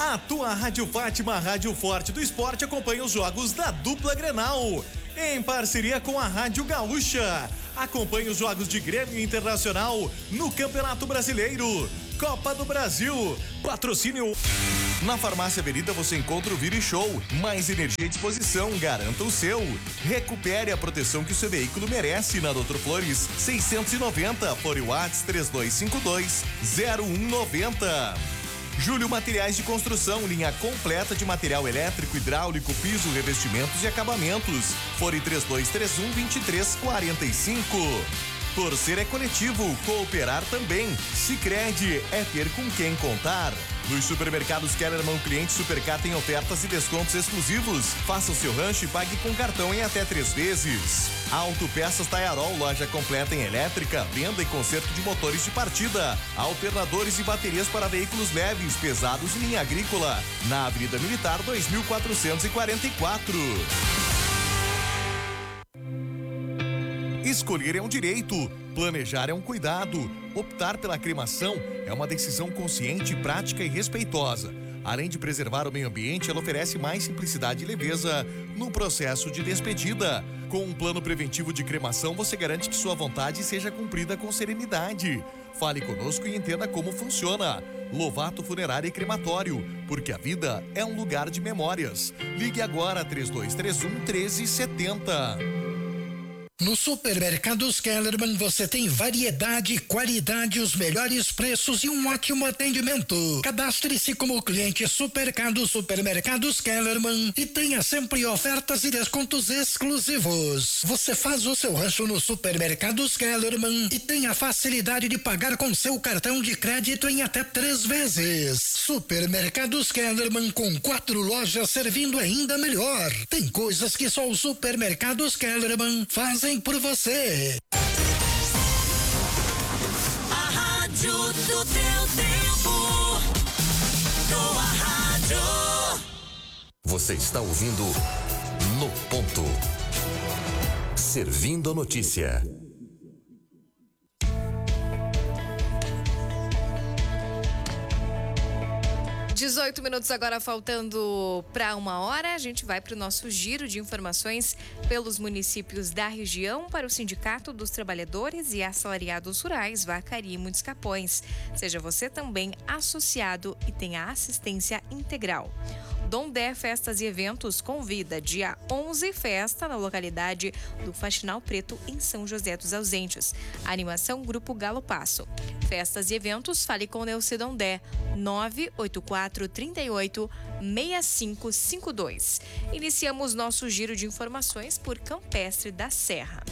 A tua Rádio Fátima, Rádio Forte do Esporte, acompanha os jogos da dupla Grenal, em parceria com a Rádio Gaúcha. Acompanhe os jogos de Grêmio Internacional no Campeonato Brasileiro, Copa do Brasil. Patrocínio. Na Farmácia Avenida você encontra o Vire Show. Mais energia à disposição, garanta o seu. Recupere a proteção que o seu veículo merece na Doutor Flores 690, Fone Whats 3252-0190. Júlio Materiais de Construção, linha completa de material elétrico, hidráulico, piso, revestimentos e acabamentos. Fone 3231-2345. Torcer é coletivo, cooperar também. Sicredi é ter com quem contar. Nos supermercados Kellerman, cliente Supercar tem ofertas e descontos exclusivos. Faça o seu rancho e pague com cartão em até 3 vezes. Autopeças Taiarol, loja completa em elétrica, venda e conserto de motores de partida, alternadores e baterias para veículos leves, pesados e linha agrícola. Na Avenida Militar 2444. Escolher é um direito, planejar é um cuidado, optar pela cremação é uma decisão consciente, prática e respeitosa. Além de preservar o meio ambiente, ela oferece mais simplicidade e leveza no processo de despedida. Com um plano preventivo de cremação, você garante que sua vontade seja cumprida com serenidade. Fale conosco e entenda como funciona. Lovato Funerária e Crematório, porque a vida é um lugar de memórias. Ligue agora 3231-1370. No Supermercados Kellerman você tem variedade, qualidade, os melhores preços e um ótimo atendimento. Cadastre-se como cliente Supermercados Kellerman e tenha sempre ofertas e descontos exclusivos. Você faz o seu rancho no Supermercados Kellerman e tem a facilidade de pagar com seu cartão de crédito em até 3 vezes. Supermercados Kellerman, com 4 lojas servindo ainda melhor. Tem coisas que só os Supermercados Kellerman fazem por você. A rádio do teu tempo. Tua rádio. Você está ouvindo No Ponto. Servindo a notícia. 18 minutos agora, faltando para 1h. A gente vai para o nosso giro de informações pelos municípios da região para o Sindicato dos Trabalhadores e Assalariados Rurais Vacaria e Muitos Capões. Seja você também associado e tenha assistência integral. Dondé Festas e Eventos convida dia 11 festa na localidade do Faxinal Preto, em São José dos Ausentes. Animação Grupo Galo Passo. Festas e eventos, fale com Neuci Dondé, 98438-6552. Iniciamos nosso giro de informações por Campestre da Serra.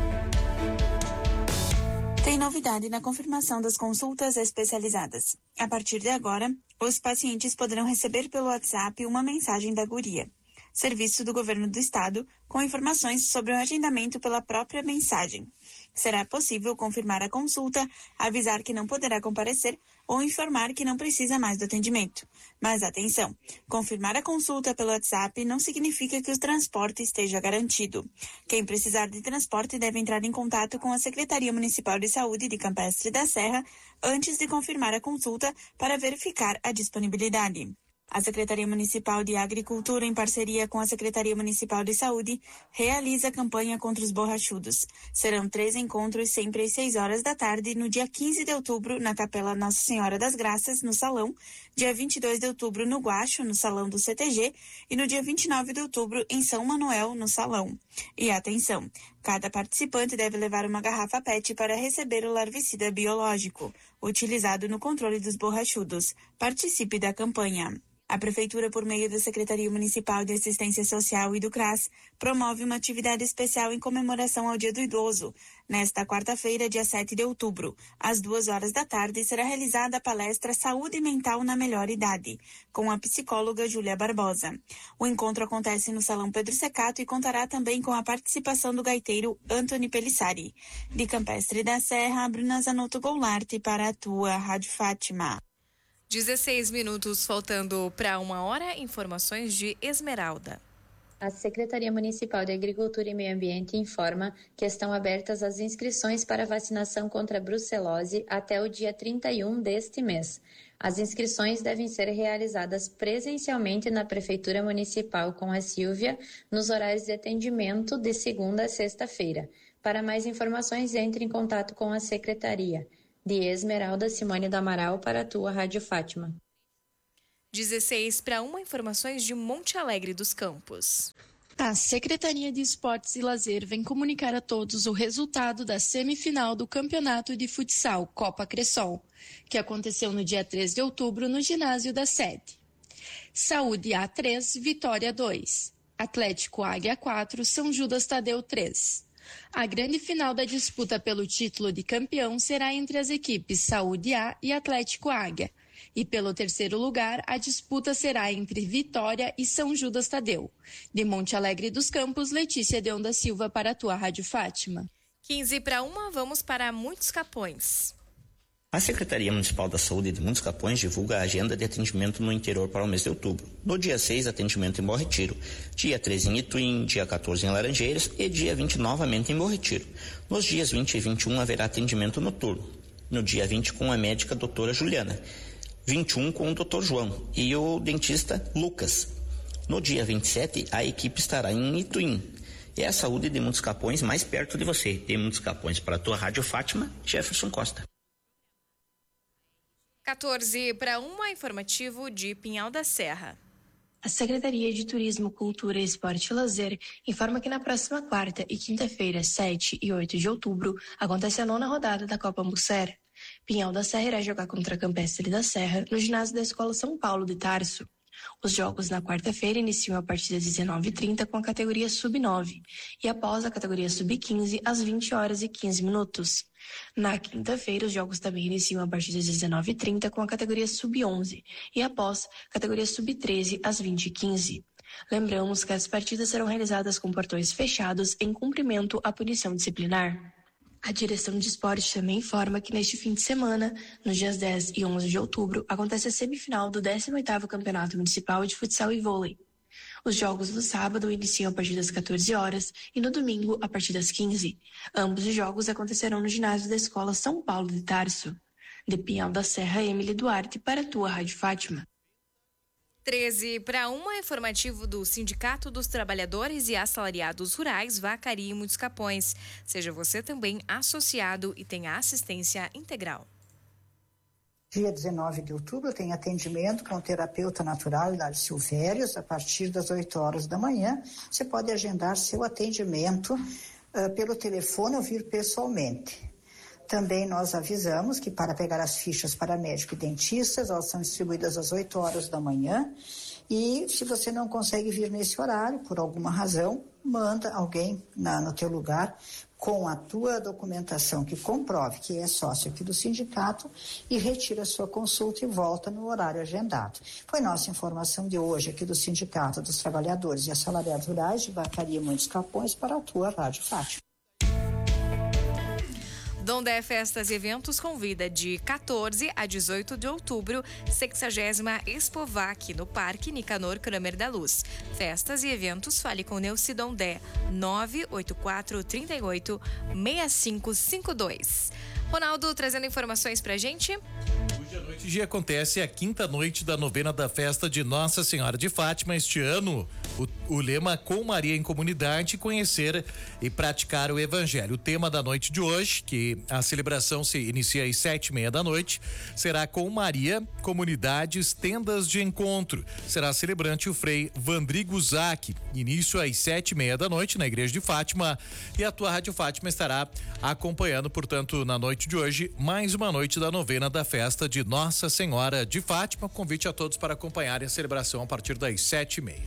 Tem novidade na confirmação das consultas especializadas. A partir de agora, os pacientes poderão receber pelo WhatsApp uma mensagem da Guria, serviço do Governo do Estado, com informações sobre o agendamento pela própria mensagem. Será possível confirmar a consulta, avisar que não poderá comparecer ou informar que não precisa mais do atendimento. Mas atenção, confirmar a consulta pelo WhatsApp não significa que o transporte esteja garantido. Quem precisar de transporte deve entrar em contato com a Secretaria Municipal de Saúde de Campestre da Serra antes de confirmar a consulta para verificar a disponibilidade. A Secretaria Municipal de Agricultura, em parceria com a Secretaria Municipal de Saúde, realiza a campanha contra os borrachudos. Serão 3 encontros sempre às 6 horas da tarde, no dia 15 de outubro, na Capela Nossa Senhora das Graças, no Salão, dia 22 de outubro, no Guacho, no Salão do CTG, e no dia 29 de outubro, em São Manuel, no Salão. E atenção, cada participante deve levar uma garrafa PET para receber o larvicida biológico, utilizado no controle dos borrachudos. Participe da campanha. A Prefeitura, por meio da Secretaria Municipal de Assistência Social e do CRAS, promove uma atividade especial em comemoração ao Dia do Idoso. Nesta quarta-feira, dia 7 de outubro, às 2 horas da tarde, será realizada a palestra Saúde Mental na Melhor Idade, com a psicóloga Júlia Barbosa. O encontro acontece no Salão Pedro Secato e contará também com a participação do gaiteiro Antony Pelissari. De Campestre da Serra, Bruna Zanotto Goulart para a tua Rádio Fátima. 16 minutos faltando para 1h, informações de Esmeralda. A Secretaria Municipal de Agricultura e Meio Ambiente informa que estão abertas as inscrições para vacinação contra a brucelose até o dia 31 deste mês. As inscrições devem ser realizadas presencialmente na Prefeitura Municipal com a Silvia, nos horários de atendimento de segunda a sexta-feira. Para mais informações, entre em contato com a Secretaria. De Esmeralda Simone do Amaral para a tua Rádio Fátima. 16:01, informações de Monte Alegre dos Campos. A Secretaria de Esportes e Lazer vem comunicar a todos o resultado da semifinal do Campeonato de Futsal Copa Cressol, que aconteceu no dia 3 de outubro no ginásio da sede. Saúde A3, Vitória 2. Atlético Águia 4, São Judas Tadeu 3. A grande final da disputa pelo título de campeão será entre as equipes Saúde A e Atlético Águia. E pelo terceiro lugar, a disputa será entre Vitória e São Judas Tadeu. De Monte Alegre dos Campos, Letícia Deon da Silva para a tua Rádio Fátima. 12:50, vamos para Muitos Capões. A Secretaria Municipal da Saúde de Muitos Capões divulga a agenda de atendimento no interior para o mês de outubro. No dia 6, atendimento em Bom Retiro. Dia 13 em Ituim, dia 14 em Laranjeiras e dia 20 novamente em Bom Retiro. Nos dias 20 e 21 haverá atendimento noturno. No dia 20 com a médica doutora Juliana. 21 com o Dr. João e o dentista Lucas. No dia 27, a equipe estará em Ituim. É a saúde de Muitos Capões mais perto de você. De Muitos Capões para a tua Rádio Fátima, Jefferson Costa. 14:01, informativo de Pinhal da Serra. A Secretaria de Turismo, Cultura, Esporte e Lazer informa que na próxima quarta e quinta-feira, 7 e 8 de outubro, acontece a 9ª rodada da Copa Ambucer. Pinhal da Serra irá jogar contra a Campestre da Serra no ginásio da Escola São Paulo de Tarso. Os jogos na quarta-feira iniciam a partir das 19h30 com a categoria Sub-9 e após a categoria Sub-15 às 20h15. Na quinta-feira, os jogos também iniciam a partir das 19h30 com a categoria Sub-11 e após categoria Sub-13 às 20h15. Lembramos que as partidas serão realizadas com portões fechados em cumprimento à punição disciplinar. A Direção de Esporte também informa que neste fim de semana, nos dias 10 e 11 de outubro, acontece a semifinal do 18º Campeonato Municipal de Futsal e Vôlei. Os jogos do sábado iniciam a partir das 14 horas e no domingo a partir das 15. Ambos os jogos acontecerão no ginásio da Escola São Paulo de Tarso. De Pinhal da Serra, Emily Duarte para a tua Rádio Fátima. 13:01, informativo do Sindicato dos Trabalhadores e Assalariados Rurais, Vacaria e Muitos Capões. Seja você também associado e tenha assistência integral. Dia 19 de outubro tem atendimento com o terapeuta natural Hilário Silvérios, a partir das 8 horas da manhã. Você pode agendar seu atendimento pelo telefone ou vir pessoalmente. Também nós avisamos que para pegar as fichas para médico e dentistas, elas são distribuídas às 8 horas da manhã. E se você não consegue vir nesse horário, por alguma razão, manda alguém no teu lugar com a tua documentação que comprove que é sócio aqui do sindicato e retira a sua consulta e volta no horário agendado. Foi nossa informação de hoje aqui do Sindicato dos Trabalhadores e Assalariados Rurais de Vacaria e Muitos Capões para a tua Rádio Fátima. Dondé Festas e Eventos convida de 14 a 18 de outubro, 60ª Expovac, no Parque Nicanor Kramer da Luz. Festas e eventos, fale com Neuci Dondé, 984386552. Ronaldo, trazendo informações pra gente. Hoje à noite acontece a 5ª noite da novena da festa de Nossa Senhora de Fátima. Este ano, o lema Com Maria em Comunidade, conhecer e praticar o Evangelho. O tema da noite de hoje, que a celebração se inicia às 7h30 da noite, será Com Maria, Comunidades, Tendas de Encontro. Será celebrante o Frei Vandrigo Zac. Início às 7h30 da noite na Igreja de Fátima. E a tua Rádio Fátima estará acompanhando, portanto, na noite de hoje, mais uma noite da novena da festa de Nossa Senhora de Fátima. Convite a todos para acompanharem a celebração a partir das 7h30.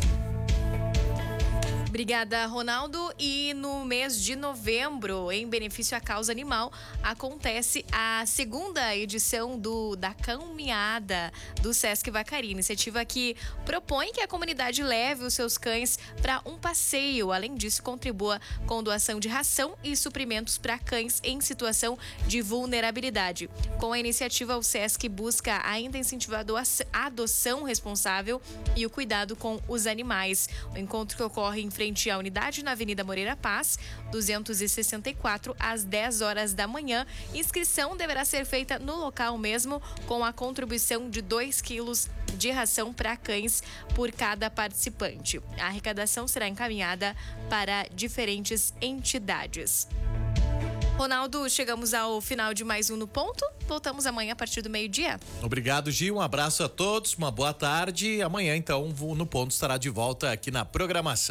Obrigada, Ronaldo. E no mês de novembro, em benefício à causa animal, acontece a 2ª edição da caminhada do Sesc Vacaria, iniciativa que propõe que a comunidade leve os seus cães para um passeio. Além disso, contribua com doação de ração e suprimentos para cães em situação de vulnerabilidade. Com a iniciativa, o Sesc busca ainda incentivar a adoção responsável e o cuidado com os animais. O encontro que ocorre em frente frente à unidade na Avenida Moreira Paz, 264, às 10 horas da manhã. Inscrição deverá ser feita no local mesmo, com a contribuição de 2 quilos de ração para cães por cada participante. A arrecadação será encaminhada para diferentes entidades. Ronaldo, chegamos ao final de mais um No Ponto. Voltamos amanhã a partir do meio-dia. Obrigado, Gil. Um abraço a todos, uma boa tarde. Amanhã, então, o No Ponto estará de volta aqui na programação.